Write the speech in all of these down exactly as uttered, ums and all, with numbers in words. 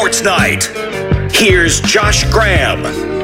Sports Night. Here's Josh Graham.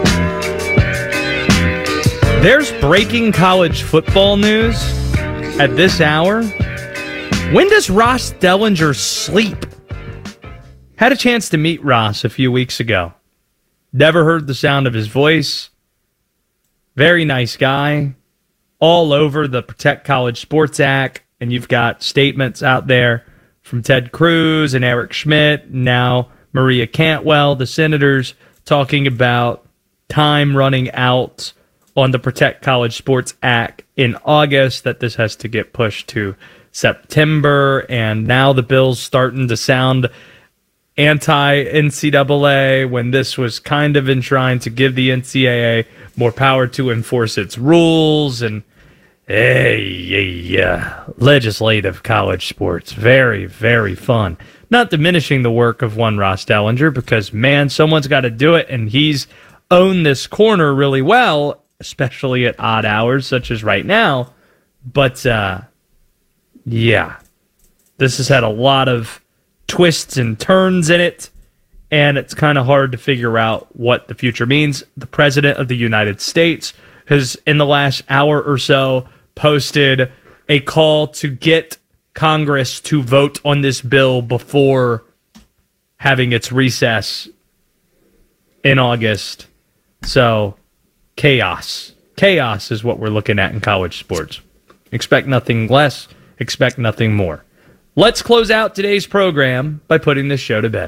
There's breaking college football news at this hour. When does Ross Dellinger sleep? Had a chance to meet Ross a few weeks ago. Never heard the sound of his voice. Very nice guy. All over the Protect College Sports Act. And you've got statements out there from Ted Cruz and Eric Schmidt. Now Maria Cantwell, the senators, talking about time running out on the Protect College Sports Act in August, that this has to get pushed to September. And now the bill's starting to sound anti-N C double A when this was kind of enshrined to give the N C double A more power to enforce its rules. And hey, hey uh, legislative college sports, very, very fun. Not diminishing the work of one Ross Dellinger, because, man, someone's got to do it, and he's owned this corner really well, especially at odd hours, such as right now. But, uh, yeah, this has had a lot of twists and turns in it, and it's kind of hard to figure out what the future means. The President of the United States has, in the last hour or so, posted a call to get Congress to vote on this bill before having its recess in August. So, chaos. Chaos is what we're looking at in college sports. Expect nothing less, expect nothing more. Let's close out today's program by putting this show to bed.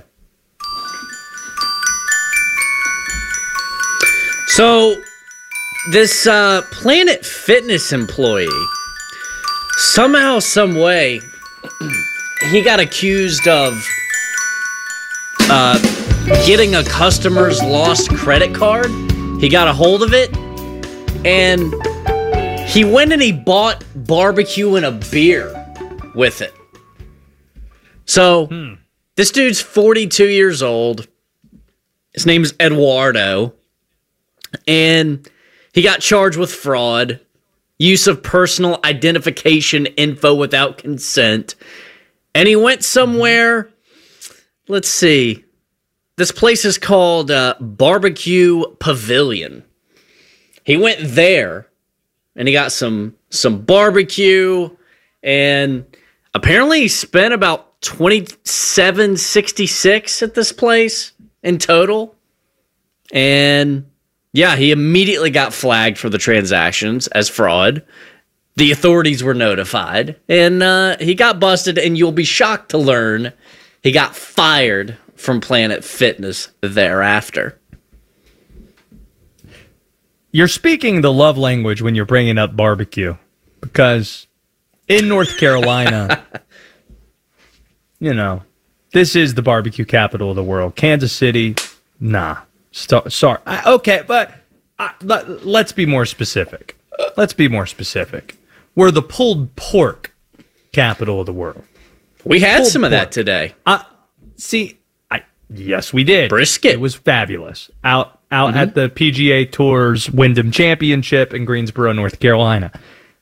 So, this uh, Planet Fitness employee, somehow, some way, he got accused of uh, getting a customer's lost credit card. He got a hold of it, and he went and he bought barbecue and a beer with it. So, hmm. this dude's forty-two years old. His name's Eduardo. And he got charged with fraud, use of personal identification info without consent. And he went somewhere, let's see. This place is called uh, Barbecue Pavilion. He went there, and he got some, some barbecue, and apparently he spent about twenty-seven sixty-six at this place in total. And yeah, he immediately got flagged for the transactions as fraud. The authorities were notified, and uh, he got busted, and you'll be shocked to learn he got fired from Planet Fitness thereafter. You're speaking the love language when you're bringing up barbecue, because in North Carolina, you know, this is the barbecue capital of the world. Kansas City, nah. St- sorry. I, okay, but uh, let, let's be more specific. Let's be more specific. We're the pulled pork capital of the world. We had pulled some of pork. that today. Uh, see, I yes, we did. Brisket. It was fabulous. Out out mm-hmm. at the P G A Tour's Wyndham Championship in Greensboro, North Carolina.